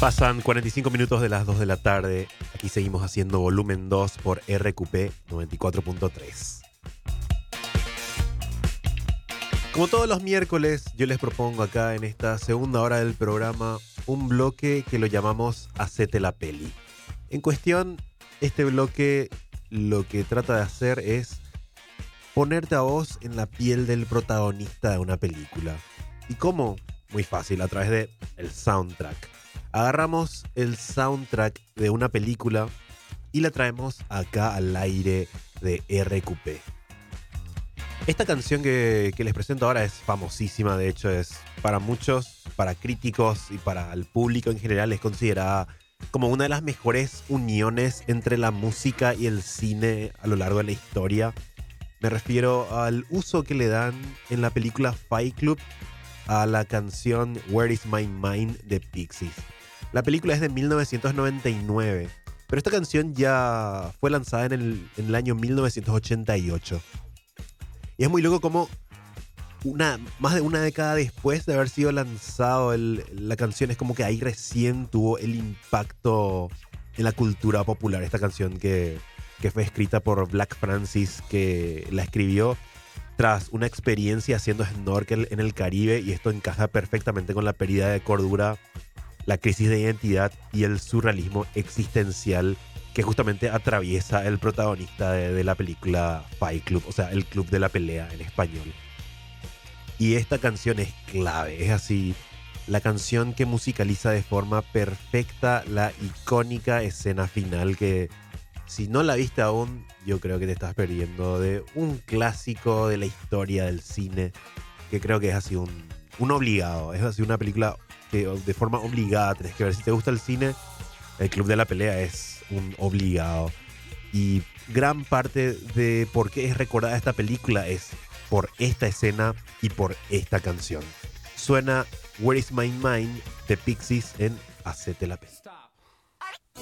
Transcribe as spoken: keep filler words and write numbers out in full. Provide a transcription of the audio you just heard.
Pasan cuarenta y cinco minutos de las dos de la tarde. Aquí seguimos haciendo volumen dos por R Q P noventa y cuatro punto tres. Como todos los miércoles, yo les propongo acá en esta segunda hora del programa un bloque que lo llamamos Hacete la Peli. En cuestión, este bloque lo que trata de hacer es ponerte a vos en la piel del protagonista de una película. ¿Y cómo? Muy fácil, a través de el soundtrack. Agarramos el soundtrack de una película y la traemos acá al aire de R Q P. Esta canción que, que les presento ahora es famosísima, de hecho es para muchos, para críticos y para el público en general es considerada como una de las mejores uniones entre la música y el cine a lo largo de la historia. Me refiero al uso que le dan en la película Fight Club a la canción Where Is My Mind de Pixies. La película es de mil novecientos noventa y nueve, pero esta canción ya fue lanzada en el, en el año mil novecientos ochenta y ocho. Y es muy loco como una, más de una década después de haber sido lanzado el, la canción, es como que ahí recién tuvo el impacto en la cultura popular. Esta canción que, que fue escrita por Black Francis, que la escribió tras una experiencia haciendo snorkel en el Caribe, y esto encaja perfectamente con la pérdida de cordura, la crisis de identidad y el surrealismo existencial que justamente atraviesa el protagonista de, de la película Fight Club, o sea, el club de la pelea en español. Y esta canción es clave, es así, la canción que musicaliza de forma perfecta la icónica escena final que, si no la viste aún, yo creo que te estás perdiendo de un clásico de la historia del cine, que creo que es así un, un obligado, es así una película que de forma obligada tenés que ver. Si te gusta el cine, el Club de la Pelea es un obligado. Y gran parte de por qué es recordada esta película es por esta escena y por esta canción. Suena Where Is My Mind de Pixies en Hacete la Peli.